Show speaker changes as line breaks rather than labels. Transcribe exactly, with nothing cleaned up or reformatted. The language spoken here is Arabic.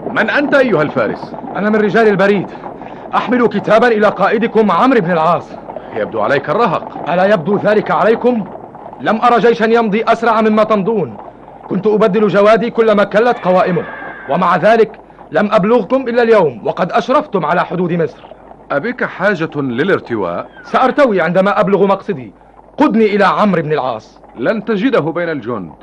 من أنت أيها الفارس؟
أنا من رجال البريد، أحمل كتابا إلى قائدكم عمرو بن العاص.
يبدو عليك الرهق.
ألا يبدو ذلك عليكم؟ لم أرى جيشا يمضي أسرع مما تمضون. كنت أبدل جوادي كلما كلت قوائمه، ومع ذلك لم أبلغكم إلا اليوم وقد أشرفتم على حدود مصر.
أبك حاجة للارتواء؟
سأرتوي عندما أبلغ مقصدي. قدني إلى عمرو بن العاص.
لن تجده بين الجند.